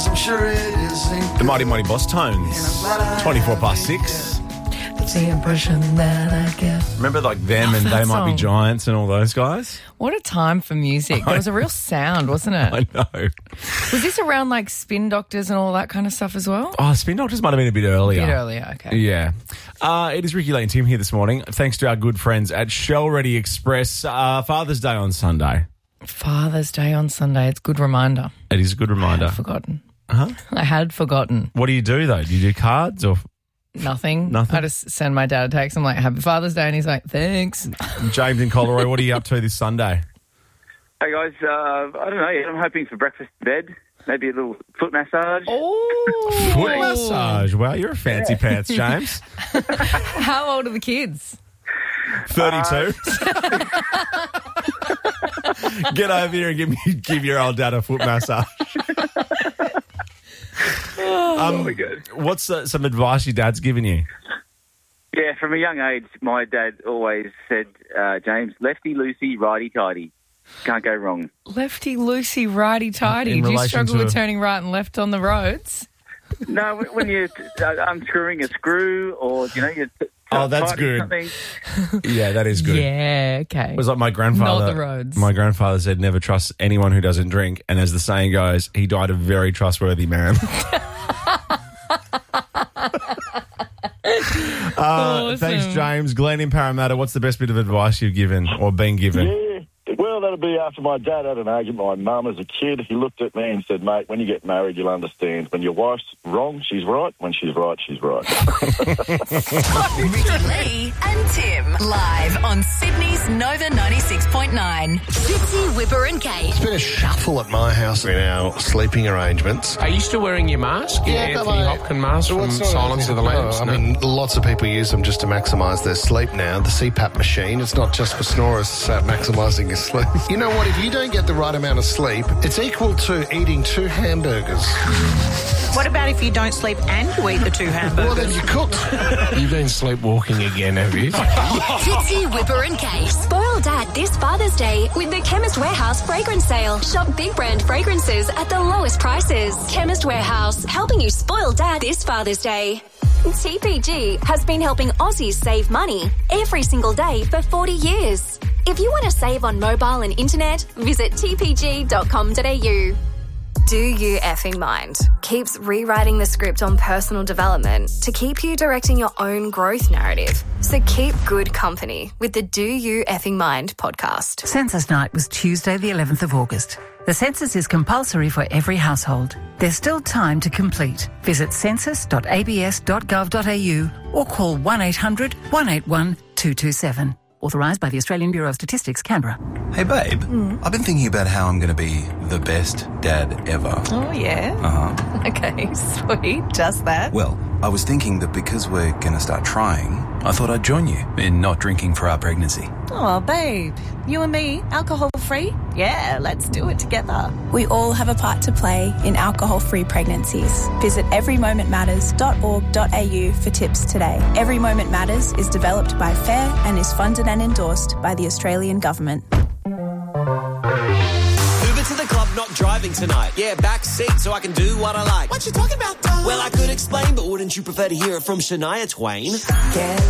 'cause I'm sure it isn't. The Mighty Mighty Boss Tones, 24 past 6. That's the impression that I get. Remember like them and They Might Be song. Giants and all those guys? What a time for music. There was a real sound, wasn't it? I know. Was this around like Spin Doctors and all that kind of stuff as well? Oh, Spin Doctors might have been a bit earlier. A bit earlier, okay. Yeah. It is Ricky Lane Tim here this morning. Thanks to our good friends at Shell Ready Express. Father's Day on Sunday. Father's Day on Sunday. It's a good reminder. It is a good reminder. I'd forgotten. Huh? I had forgotten. What do you do, though? Do you do cards or Nothing. Nothing? I just send my dad a text. I'm like, Happy Father's Day. And he's like, thanks. James in Colorado, what are you up to this Sunday? Hey guys, I don't know. I'm hoping for breakfast in bed. Maybe a little foot massage. Oh. Foot massage. Wow, you're a fancy pants, James. How old are the kids? 32. Get over here and give your old dad a foot massage. Very good. What's some advice your dad's given you? Yeah, from a young age, my dad always said, James, lefty loosey, righty tighty. Can't go wrong. Lefty loosey, righty tighty. In Do you relation struggle to with turning right and left on the roads? No, when you're unscrewing a screw or, you're Oh, that's tightening good. something. Yeah, that is good. Yeah, okay. It was like my grandfather. Not the roads. My grandfather said, never trust anyone who doesn't drink. And as the saying goes, he died a very trustworthy man. Awesome. Thanks, James. Glenn in Parramatta, what's the best bit of advice you've given or been given? Yeah, well, that'll be after my dad had an argument with my mum as a kid. He looked at me and said, mate, when you get married, you'll understand. When your wife's wrong, she's right. When she's right, she's right. Ricky Lee and Tim. Live on Sydney's Nova 96.9. Fitzy, Whipper and Kate. Been a shuffle at my house in our sleeping arrangements. Are you still wearing your mask? Your Anthony Hopkins mask from Silence of the Lambs? I mean, lots of people use them just to maximise their sleep now. The CPAP machine, it's not just for snorers maximising your sleep. You know what? If you don't get the right amount of sleep, it's equal to eating 2 hamburgers. What about if you don't sleep and you eat the 2 hamburgers? Well, then you cooked. You've been sleepwalking again, have you? Fitzy, Whipper and Kate. Spoil Dad this Father's Day with the Chemist Warehouse fragrance sale. Shop big brand fragrances at the lowest prices. Chemist Warehouse, helping you spoil Dad this Father's Day. TPG has been helping Aussies save money every single day for 40 years. If you want to save on mobile and internet, visit tpg.com.au. Do You Effing Mind keeps rewriting the script on personal development to keep you directing your own growth narrative. So keep good company with the Do You Effing Mind podcast. Census night was Tuesday, the 11th of August. The census is compulsory for every household. There's still time to complete. Visit census.abs.gov.au or call 1800 181 227. Authorised by the Australian Bureau of Statistics, Canberra. Hey, babe, I've been thinking about how I'm going to be the best dad ever. Oh, yeah? Uh-huh. Okay, sweet. Just that. Well, I was thinking that because we're going to start trying, I thought I'd join you in not drinking for our pregnancy. Oh, babe. You and me, alcohol-free? Yeah, let's do it together. We all have a part to play in alcohol-free pregnancies. Visit everymomentmatters.org.au for tips today. Every Moment Matters is developed by FAIR and is funded and endorsed by the Australian Government. Uber to the club, not driving tonight. Yeah, back seat so I can do what I like. What you talking about, darling? Well, I could explain, but wouldn't you prefer to hear it from Shania Twain? Get